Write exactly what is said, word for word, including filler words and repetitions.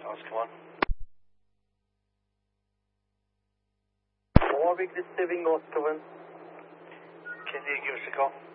Oscar one. Warwick receiving Oscar one. Can you give us a call?